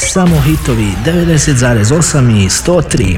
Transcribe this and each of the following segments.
Samo hitovi 90,8 i 103.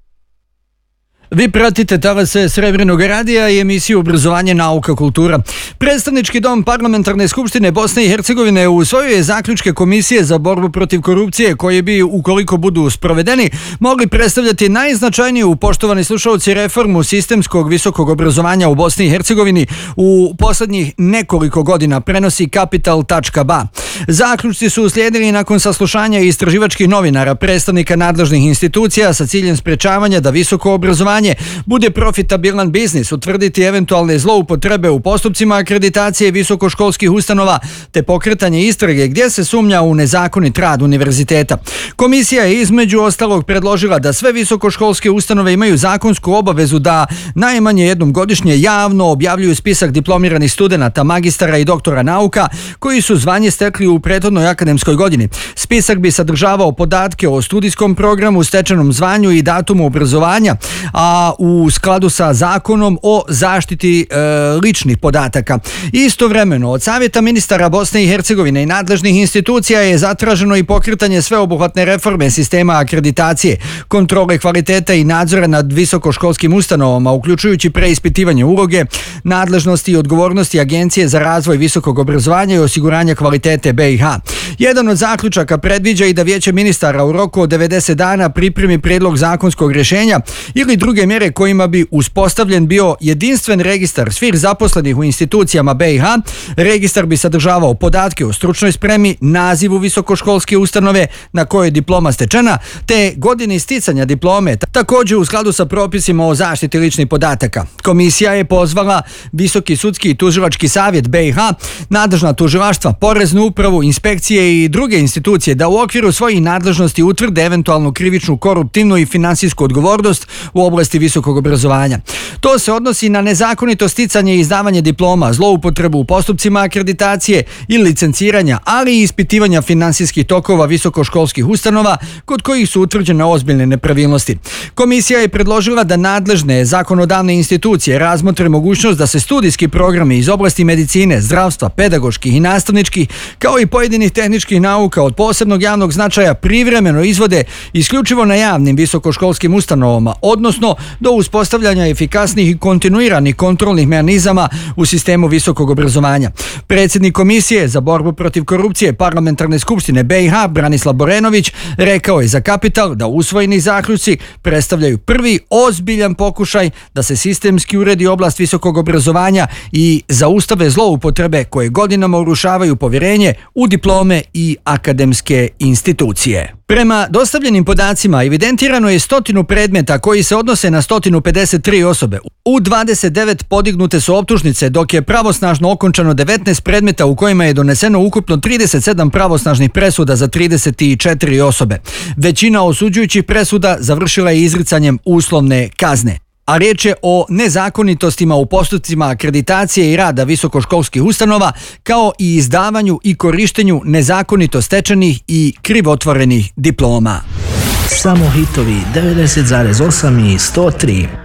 Vi pratite talase Srebrnog radija i emisiju Obrazovanje, nauka, kultura. Predstavnički dom Parlamentarne skupštine Bosne i Hercegovine usvojio je zaključke Komisije za borbu protiv korupcije koje bi, ukoliko budu sprovedeni, mogli predstavljati najznačajniju, poštovani slušalci, reformu sistemskog visokog obrazovanja u Bosni i Hercegovini u poslednjih nekoliko godina, prenosi Kapital.ba. Zaključci su uslijedili nakon saslušanja istraživačkih novinara, predstavnika nadležnih institucija sa ciljem sprečavanja da visoko obrazovanje bude profitabilan biznis, utvrditi eventualne zloupotrebe u postupcima akreditacije visokoškolskih ustanova te pokretanje istrage gdje se sumnja u nezakonit rad univerziteta. Komisija je između ostalog predložila da sve visokoškolske ustanove imaju zakonsku obavezu da najmanje jednom godišnje javno objavljuju spisak diplomiranih studenata, magistara i doktora nauka koji su zvanje stekli u prethodnoj akademskoj godini. Spisak bi sadržavao podatke o studijskom programu, stečenom zvanju i datumu obrazovanja, a u skladu sa zakonom o zaštiti ličnih podataka. Istovremeno, od Savjeta ministara Bosne i Hercegovine i nadležnih institucija je zatraženo i pokretanje sveobuhvatne reforme sistema akreditacije, kontrole kvaliteta i nadzora nad visokoškolskim ustanovama, uključujući preispitivanje uloge, nadležnosti i odgovornosti Agencije za razvoj visokog obrazovanja i osiguranja kvalitete BiH. Jedan od zaključaka predviđa i da Vijeće ministara u roku od 90 dana pripremi prijedlog zakonskog rješenja ili druge mjere kojima bi uspostavljen bio jedinstven registar svih zaposlenih u institucijama BiH. Registar bi sadržavao podatke o stručnoj spremi, nazivu visokoškolske ustanove na kojoj je diploma stečena, te godini sticanja diplome, također u skladu sa propisima o zaštiti ličnih podataka. Komisija je pozvala Visoki sudski i tužilački savjet BiH, nadležna tužilaštva, poreznu upravu, inspekcije i druge institucije da u okviru svojih nadležnosti utvrde eventualnu krivičnu, koruptivnu i finansijsku odgovornost u oblasti visokog obrazovanja. To se odnosi na nezakonito sticanje i izdavanje diploma, zloupotrebu u postupcima akreditacije i licenciranja, ali i ispitivanja finansijskih tokova visokoškolskih ustanova kod kojih su utvrđene ozbiljne nepravilnosti. Komisija je predložila da nadležne zakonodavne institucije razmotre mogućnost da se studijski programi iz oblasti medicine, zdravstva, pedagoških i nastavničkih, kao i pojedinih tehničkih nauka od posebnog javnog značaja privremeno izvode isključivo na javnim visokoškolskim ustanovama, odnosno do uspostavljanja efikasnih i kontinuiranih kontrolnih mehanizama u sistemu visokog obrazovanja. Predsjednik Komisije za borbu protiv korupcije Parlamentarne skupštine BiH Branislav Borenović rekao je za Kapital da usvojeni zaključci predstavljaju prvi ozbiljan pokušaj da se sistemski uredi oblast visokog obrazovanja i zaustave zloupotrebe koje godinama urušavaju povjerenje u diplome i akademske institucije. Prema dostavljenim podacima evidentirano je 100 predmeta koji se odnose na 153 osobe. U 29 podignute su optužnice, dok je pravosnažno okončano 19 predmeta u kojima je doneseno ukupno 37 pravosnažnih presuda za 34 osobe. Većina osuđujućih presuda završila je izricanjem uslovne kazne. A riječ je o nezakonitostima u postupcima akreditacije i rada visokoškolskih ustanova, kao i izdavanju i korištenju nezakonito stečenih i krivotvorenih diploma. Samo hitovi 90,8 i 103.